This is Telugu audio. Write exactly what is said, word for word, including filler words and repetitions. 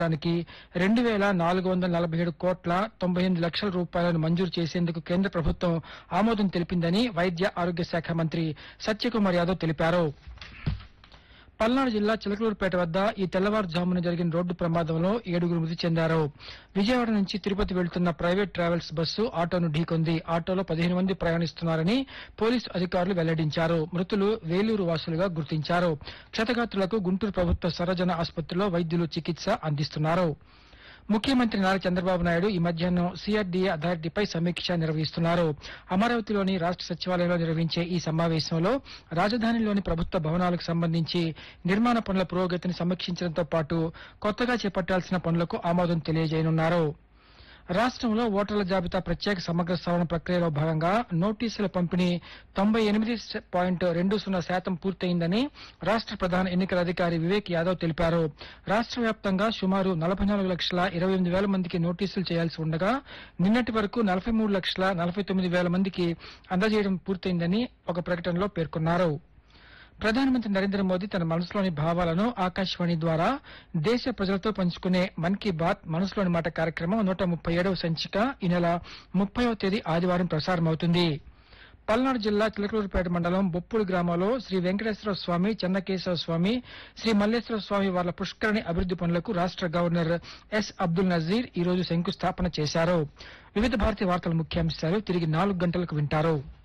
దానికి రెండు వేల నాలుగు వందల నలభై ఏడు కోట్ల తొంభై ఎనిమిది లక్షల రూపాయలను మంజూరు చేసేందుకు కేంద్ర ప్రభుత్వం ఆమోదం తెలిపిందని వైద్య ఆరోగ్య శాఖ మంత్రి సత్యకుమార్ యాదవ్ తెలిపారు. పల్నాడు జిల్లా చిలకలూరుపేట వద్ద ఈ తెల్లవారుజామున జరిగిన రోడ్డు ప్రమాదంలో ఏడుగురు మృతి చెందారు. విజయవాడ నుంచి తిరుపతి వెళ్తున్న ప్రైవేట్ ట్రావెల్స్ బస్సు ఆటోను ఢీకొంది. ఆటోలో పదిహేను మంది ప్రయాణిస్తున్నారని పోలీసు అధికారులు వెల్లడించారు. మృతులు వేలూరు వాసులుగా గుర్తించారు. క్షతగాత్రులకు గుంటూరు ప్రభుత్వ సర్వజన ఆసుపత్రిలో వైద్యులు చికిత్స అందిస్తున్నారు. ముఖ్యమంత్రి నారా చంద్రబాబు నాయుడు ఈ మధ్యాహ్నం సీఆర్డీఏ అథారిటీపై సమీక్ష నిర్వహిస్తున్నారు. అమరావతిలోని రాష్ట సచివాలయంలో నిర్వహించే ఈ సమావేశంలో రాజధానిలోని ప్రభుత్వ భవనాలకు సంబంధించి నిర్మాణ పనుల పురోగతిని సమీక్షించడంతో పాటు కొత్తగా చేపట్టాల్సిన పనులకు ఆమోదం తెలియజేయనున్నారు. రాష్టంలో ఓటర్ల జాబితా ప్రత్యేక సమగ్ర సవరణ ప్రక్రియలో భాగంగా నోటీసుల పంపిణీ తొంభై ఎనిమిది పాయింట్ రెండు సున్నా శాతం పూర్తయిందని రాష్ట ప్రధాన ఎన్నికల అధికారి వివేక్ యాదవ్ తెలిపారు. రాష్ట వ్యాప్తంగా సుమారు నలభై నాలుగు లక్షల ఇరవై ఎనిమిది వేల మందికి నోటీసులు చేయాల్సి ఉండగా నిన్నటి వరకు నలభై మూడు లక్షల నలభై తొమ్మిది వేల మందికి అందజేయడం పూర్తయిందని ఒక ప్రకటనలో పేర్కొన్నారు. ప్రధానమంత్రి నరేంద్ర మోదీ తన మనసులోని భావాలను ఆకాశవాణి ద్వారా దేశ ప్రజలతో పంచుకునే మన్ కీ బాత్ మనసులోని మాట కార్యక్రమం నూట ముప్పై ఏడవ సంచిక ఈ నెల ముప్పైవ తేదీ ఆదివారం ప్రసారమవుతుంది. పల్నాడు జిల్లా చిలకలూరుపేట మండలం బొప్పుడు గ్రామంలో శ్రీ వెంకటేశ్వర స్వామి, చెన్నకేశవ స్వామి, శ్రీ మల్లేశ్వర స్వామి వార్ల పుష్కరణి అభివృద్ది పనులకు రాష్ట గవర్నర్ ఎస్ అబ్దుల్ నజీర్ ఈ రోజు శంకుస్థాపన చేశారు. వివిధ భారతీయ వార్తల ముఖ్యాంశాలు తిరిగి నాలుగు గంటలకు వింటారు.